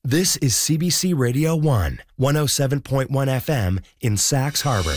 This is CBC Radio 1, 107.1 FM in Sax Harbor.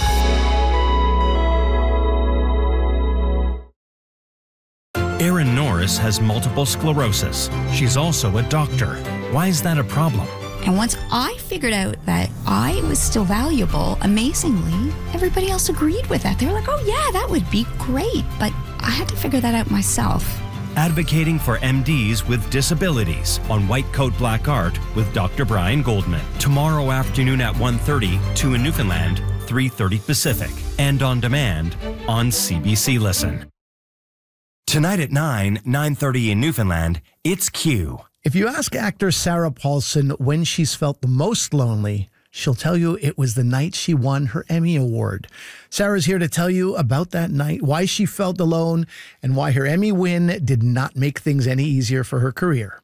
Erin Norris has multiple sclerosis. She's also a doctor. Why is that a problem? And once I figured out that I was still valuable, amazingly, everybody else agreed with that. They were like, oh yeah, that would be great. But I had to figure that out myself. Advocating for MDs with disabilities on White Coat Black Art with Dr. Brian Goldman. Tomorrow afternoon at 1:30, 2 in Newfoundland, 3:30 Pacific. And on demand on CBC Listen. Tonight at 9:30 in Newfoundland, it's Q. If you ask actor Sarah Paulson when she's felt the most lonely, she'll tell you it was the night she won her Emmy Award. Sarah's here to tell you about that night, why she felt alone, and why her Emmy win did not make things any easier for her career.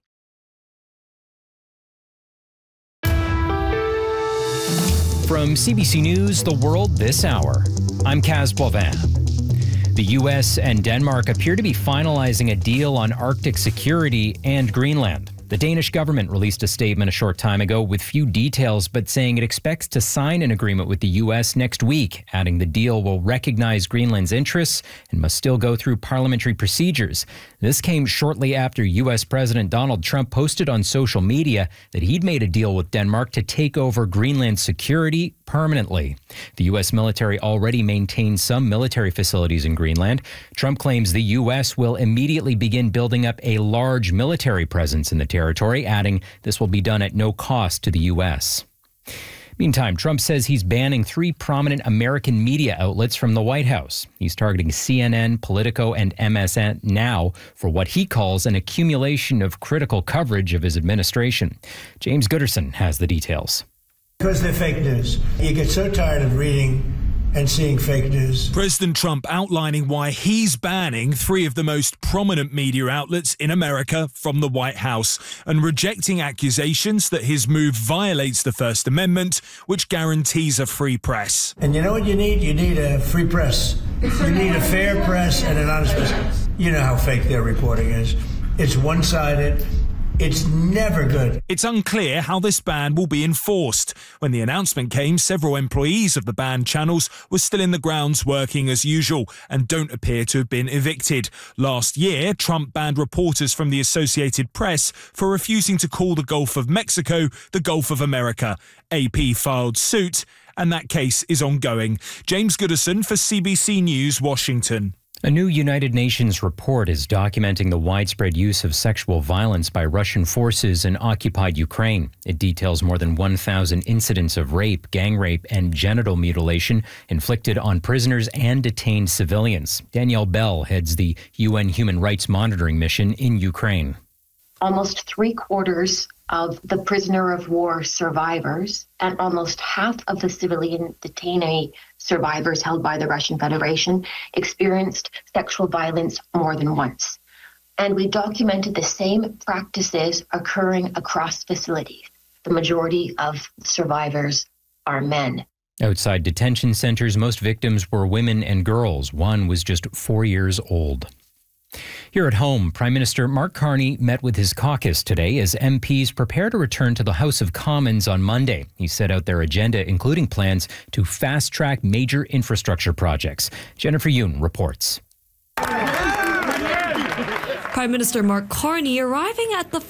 From CBC News, The World This Hour, I'm Kaz Boivin. The U.S. and Denmark appear to be finalizing a deal on Arctic security and Greenland. The Danish government released a statement a short time ago with few details, but saying it expects to sign an agreement with the U.S. next week, adding the deal will recognize Greenland's interests and must still go through parliamentary procedures. This came shortly after U.S. President Donald Trump posted on social media that he'd made a deal with Denmark to take over Greenland's security permanently. The U.S. military already maintains some military facilities in Greenland. Trump claims the U.S. will immediately begin building up a large military presence in the territory, adding this will be done at no cost to the U.S. Meantime, Trump says he's banning 3 prominent American media outlets from the White House. He's targeting CNN, Politico, and MSN now for what he calls an accumulation of critical coverage of his administration. James Gooderson has the details. Because they're fake news. You get so tired of reading and seeing fake news. President Trump outlining why he's banning 3 of the most prominent media outlets in America from the White House and rejecting accusations that his move violates the First Amendment, which guarantees a free press. And you know what you need? You need a free press. You need a fair press and an honest press. You know how fake their reporting is. It's one-sided. It's never good. It's unclear how this ban will be enforced. When the announcement came, several employees of the banned channels were still in the grounds working as usual and don't appear to have been evicted. Last year, Trump banned reporters from the Associated Press for refusing to call the Gulf of Mexico the Gulf of America. AP filed suit, and that case is ongoing. James Gooderson for CBC News, Washington. A new United Nations report is documenting the widespread use of sexual violence by Russian forces in occupied Ukraine. It details more than 1,000 incidents of rape, gang rape, and genital mutilation inflicted on prisoners and detained civilians. Danielle Bell heads the UN Human Rights Monitoring Mission in Ukraine. Almost 3/4 of the prisoner of war survivors and almost half of the civilian detainee survivors held by the Russian Federation experienced sexual violence more than once. And we documented the same practices occurring across facilities. The majority of survivors are men. Outside detention centers, most victims were women and girls. One was just 4 years old. Here at home, Prime Minister Mark Carney met with his caucus today as MPs prepare to return to the House of Commons on Monday. He set out their agenda, including plans to fast-track major infrastructure projects. Jennifer Yoon reports. Prime Minister Mark Carney arriving at the